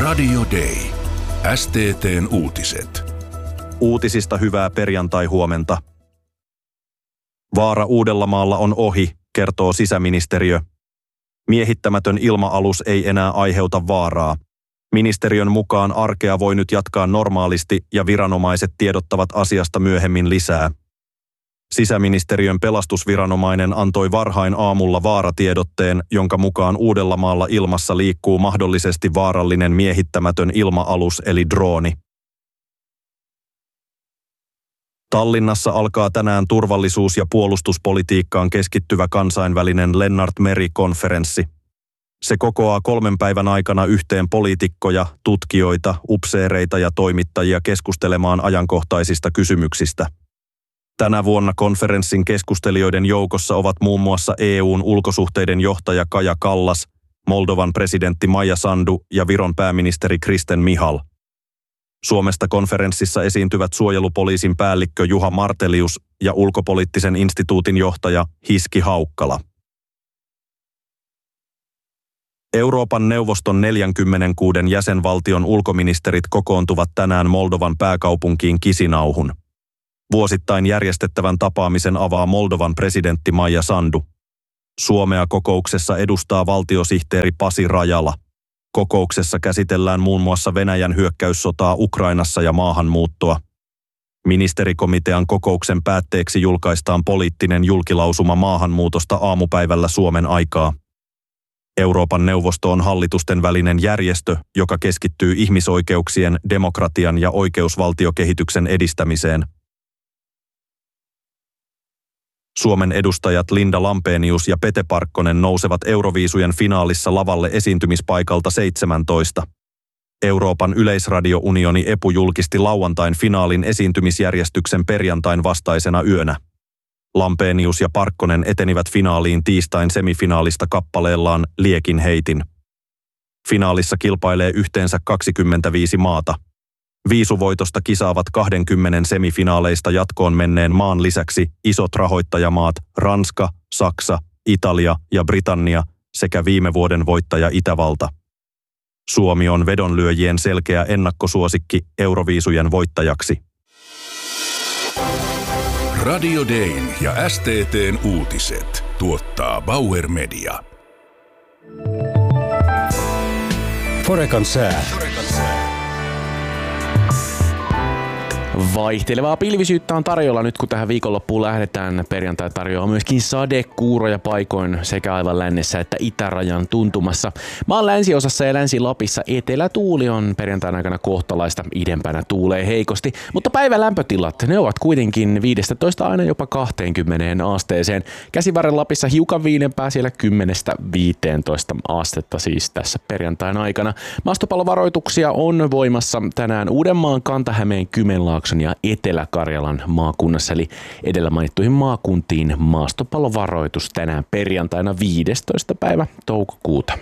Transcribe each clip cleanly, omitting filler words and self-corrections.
Radio Day. STT:n uutiset. Uutisista hyvää perjantai-huomenta. Vaara Uudellamaalla on ohi, kertoo sisäministeriö. Miehittämätön ilma-alus ei enää aiheuta vaaraa. Ministeriön mukaan arkea voi nyt jatkaa normaalisti ja viranomaiset tiedottavat asiasta myöhemmin lisää. Sisäministeriön pelastusviranomainen antoi varhain aamulla vaaratiedotteen, jonka mukaan Uudellamaalla ilmassa liikkuu mahdollisesti vaarallinen miehittämätön ilma-alus eli drooni. Tallinnassa alkaa tänään turvallisuus- ja puolustuspolitiikkaan keskittyvä kansainvälinen Lennart Meri-konferenssi. Se kokoaa 3 päivän aikana yhteen poliitikkoja, tutkijoita, upseereita ja toimittajia keskustelemaan ajankohtaisista kysymyksistä. Tänä vuonna konferenssin keskustelijoiden joukossa ovat muun muassa EU:n ulkosuhteiden johtaja Kaja Kallas, Moldovan presidentti Maia Sandu ja Viron pääministeri Kristen Michal. Suomesta konferenssissa esiintyvät suojelupoliisin päällikkö Juha Martelius ja ulkopoliittisen instituutin johtaja Hiski Haukkala. Euroopan neuvoston 46 jäsenvaltion ulkoministerit kokoontuvat tänään Moldovan pääkaupunkiin Kisinauhun. Vuosittain järjestettävän tapaamisen avaa Moldovan presidentti Maia Sandu. Suomea kokouksessa edustaa valtiosihteeri Pasi Rajala. Kokouksessa käsitellään muun muassa Venäjän hyökkäyssotaa Ukrainassa ja maahanmuuttoa. Ministerikomitean kokouksen päätteeksi julkaistaan poliittinen julkilausuma maahanmuutosta aamupäivällä Suomen aikaa. Euroopan neuvosto on hallitusten välinen järjestö, joka keskittyy ihmisoikeuksien, demokratian ja oikeusvaltiokehityksen edistämiseen. Suomen edustajat Linda Lampenius ja Pete Parkkonen nousevat Euroviisujen finaalissa lavalle esiintymispaikalta 17. Euroopan yleisradiounioni EPU julkisti lauantain finaalin esiintymisjärjestyksen perjantain vastaisena yönä. Lampenius ja Parkkonen etenivät finaaliin tiistain semifinaalista kappaleellaan Liekin heitin. Finaalissa kilpailee yhteensä 25 maata. Viisuvoitosta kisaavat 20 semifinaaleista jatkoon menneen maan lisäksi isot rahoittajamaat Ranska, Saksa, Italia ja Britannia sekä viime vuoden voittaja Itävalta. Suomi on vedonlyöjien selkeä ennakkosuosikki Euroviisujen voittajaksi. Radio Dayn ja STT:n uutiset tuottaa Bauer Media. Forecan sää. Vaihtelevaa pilvisyyttä on tarjolla nyt, kun tähän viikonloppuun lähdetään. Perjantai tarjoaa myöskin sadekuuroja paikoin sekä aivan lännessä että itärajan tuntumassa. Maan länsiosassa ja Länsi-Lapissa etelätuuli on perjantain aikana kohtalaista, idempänä tuulee heikosti. Mutta päivän lämpötilat, ne ovat kuitenkin 15 aina jopa 20 asteeseen. Käsivarren Lapissa hiukan viilempää, siellä 10-15 astetta siis tässä perjantain aikana. Maastopallovaroituksia on voimassa tänään Uudenmaan, Kanta-Hämeen, Kymenlaakson ja Etelä-Karjalan maakunnassa, eli edellä mainittuihin maakuntiin maastopallovaroitus tänään perjantaina 15. päivä toukokuuta.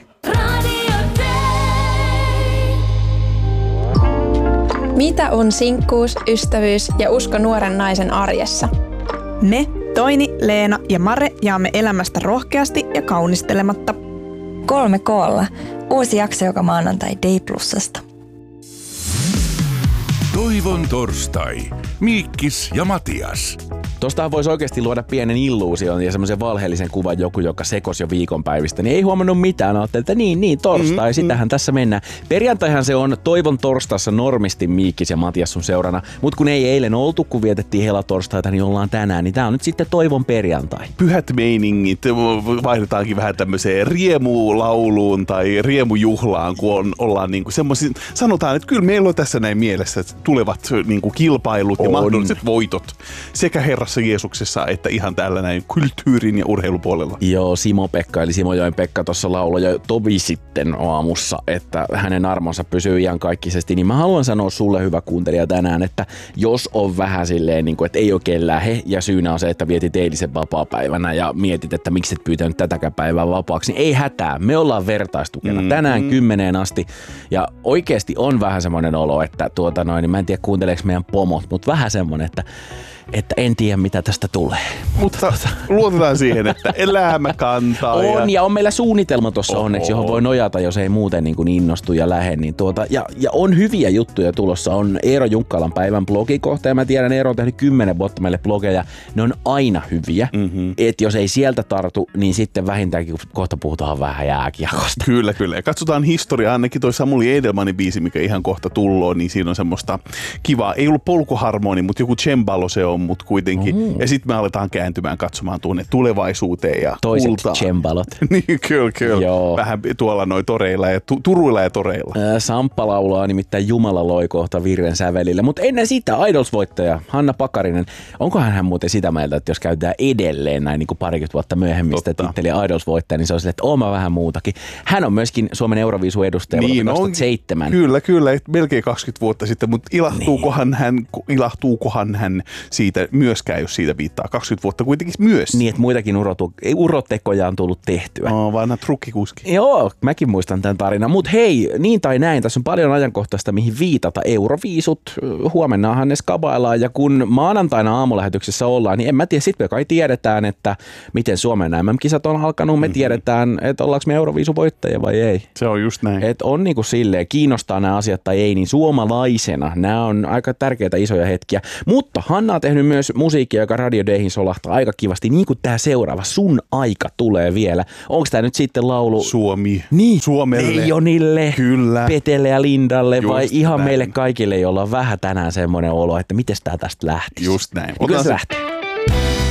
Mitä on sinkkuus, ystävyys ja usko nuoren naisen arjessa? Me, Toini, Leena ja Mare jaamme elämästä rohkeasti ja kaunistelematta. 3K:lla. Uusi jakso joka maanantai Day Plusasta. Toivon torstai. Miikkis ja Matias. Tostahan voisi oikeasti luoda pienen illuusion ja semmoisen valheellisen kuvan joku, joka sekosi jo viikonpäivistä, niin ei huomannut mitään. Ajattelin, että niin, torstai, sitähän tässä mennään. Perjantaihan se on Toivon torstaissa normisti Miikkis ja Matias sun seurana, mutta kun ei eilen oltu, kun vietettiin helatorstaita, niin ollaan tänään, niin tää on nyt sitten Toivon perjantai. Pyhät meiningit, vaihdetaankin vähän tämmöiseen riemulauluun tai riemujuhlaan, kun ollaan niinku semmoisia, sanotaan, että kyllä meillä on tässä näin mielessä, että tulevat niinku kilpailut ja mahdolliset voitot sekä Herrassa Jeesuksessa että ihan täällä näin kulttuurin ja urheilupuolella. Joo, Simo-Pekka eli Simojoen Pekka tuossa lauloi jo tovi sitten aamussa, että hänen armonsa pysyy iankaikkisesti, niin mä haluan sanoa sulle, hyvä kuuntelija, tänään, että jos on vähän silleen, niin kuin, että ei oikein lähe ja syynä on se, että vietit eilisen vapaapäivänä ja mietit, että miksi et pyytänyt tätäkään päivää vapaaksi, niin ei hätää, me ollaan vertaistukena tänään 10 asti ja oikeasti on vähän semmoinen olo, että niin mä en tiedä kuunteleeko meidän pomot, mutta vähän semmoinen, että että en tiedä mitä tästä tulee. Mutta luotetaan siihen, että elämä kantaa. Ja on meillä suunnitelma tuossa onneksi, johon voi nojata, jos ei muuten niin kuin innostu ja lähde. Niin ja on hyviä juttuja tulossa. On Eero Junkkalan päivän blogikohta, ja mä tiedän, Eero on tehnyt 10 vuotta meille blogeja. Ne on aina hyviä. Et jos ei sieltä tartu, niin sitten vähintäänkin kohta puhutaan vähän jääkiekosta. Kyllä. Ja katsotaan historiaa. Ainakin toi Samuli Edelmanin biisi, mikä ihan kohta tulloo, niin siinä on semmoista kivaa. Ei ollut polkuharmoni, mutta joku cembalo se on, mutta kuitenkin. Ja sitten me aletaan kääntymään katsomaan tuonne tulevaisuuteen ja toiset kultaan. cembalot. Niin, kyllä. Joo. Vähän tuolla noi toreilla ja Turuilla ja toreilla. Samppa laulaa nimittäin Jumala loi kohta virren sävelillä. Mutta ennen sitä Idols-voittaja Hanna Pakarinen. Onkohan hän muuten sitä mieltä, että jos käytetään edelleen näin niin kuin parikymmentä vuotta myöhemmin sitä titteliä Idols-voittaja, niin se on sille, että oon vähän muutakin. Hän on myöskin Suomen Euroviisun edustaja vuonna 2007. Kyllä, melkein 20 vuotta sitten, mutta ilahtuukohan hän siitä myöskään, jos siitä viittaa 20 vuotta kuitenkin myös. Niin, että muitakin urotekoja on tullut tehtyä. Vanha trukkikuski. Joo, mäkin muistan tämän tarinan. Mutta hei, niin tai näin, tässä on paljon ajankohtaista, mihin viitata. Euroviisut, huomennahan ne skabaillaan, ja kun maanantaina aamulähetyksessä ollaan, niin en mä tiedä, sitten me kai tiedetään, että miten Suomen MM-kisat on alkanut. Me tiedetään, että ollaanko me Euroviisuvoittajia vai ei. Se on just näin. Et on niinku silleen, kiinnostaa nämä asiat tai ei, niin suomalaisena nämä on aika tärkeitä isoja hetkiä. Mutta Hanna on tehnyt myös musiikkia, joka Radio Dayhin solahtaa aika kivasti, niin kuin tämä seuraava Sun aika tulee vielä. Onko tämä nyt sitten laulu Suomi? Niin, Suomelle. Leijonille, kyllä. Petelle ja Lindalle, just vai ihan näin. meille kaikille, jolla on vähän tänään semmoinen olo, että miten tämä tästä lähtisi? Just näin. Kyllä se lähtee.